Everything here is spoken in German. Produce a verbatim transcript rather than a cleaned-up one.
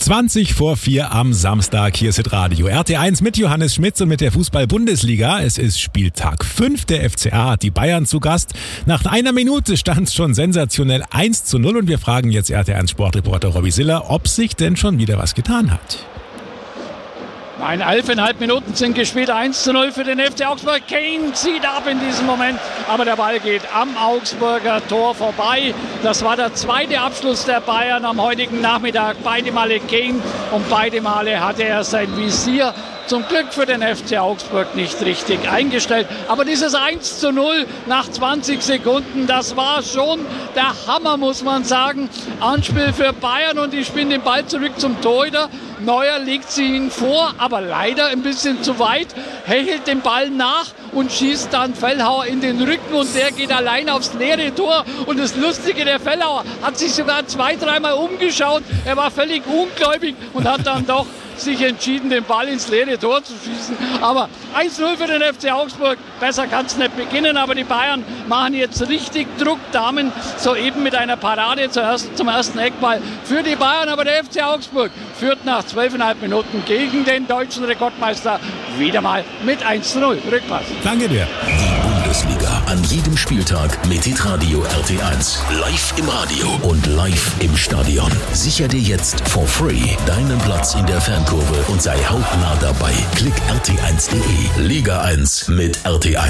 zwanzig vor vier am Samstag. Hier ist Hitradio R T eins mit Johannes Schmitz und mit der Fußball-Bundesliga. Es ist Spieltag fünf. Der F C A hat die Bayern zu Gast. Nach einer Minute stand es schon sensationell eins zu null und wir fragen jetzt R T eins Sportreporter Robby Siller, ob sich denn schon wieder was getan hat. Nein, elfeinhalb Minuten sind gespielt, eins zu null für den F C Augsburg. Kane zieht ab in diesem Moment, aber der Ball geht am Augsburger Tor vorbei. Das war der zweite Abschluss der Bayern am heutigen Nachmittag. Beide Male Kane und beide Male hatte er sein Visier zum Glück für den F C Augsburg nicht richtig eingestellt. Aber dieses eins zu null nach zwanzig Sekunden, das war schon der Hammer, muss man sagen. Anspiel für Bayern und die spielen den Ball zurück zum Torhüter. Neuer legt sie ihn vor, aber leider ein bisschen zu weit, hechelt den Ball nach und schießt dann Fellhauer in den Rücken und der geht allein aufs leere Tor. Und das Lustige, der Fellhauer hat sich sogar zwei, dreimal umgeschaut. Er war völlig ungläubig und hat dann doch sich entschieden, den Ball ins leere Tor zu schießen. Aber eins zu null für den F C Augsburg. Besser kann es nicht beginnen, aber die Bayern machen jetzt richtig Druck. Damen soeben mit einer Parade zum ersten Eckball für die Bayern. Aber der F C Augsburg führt nach zwölfeinhalb Minuten gegen den deutschen Rekordmeister wieder mal mit eins zu null. Rückpass. Danke dir. Die Bundesliga an jedem Spieltag mit Hitradio R T eins. Live im Radio und live im Stadion. Sicher dir jetzt for free deinen Platz in der Fankurve und sei hautnah dabei. Klick R T eins punkt de. Liga eins mit R T eins.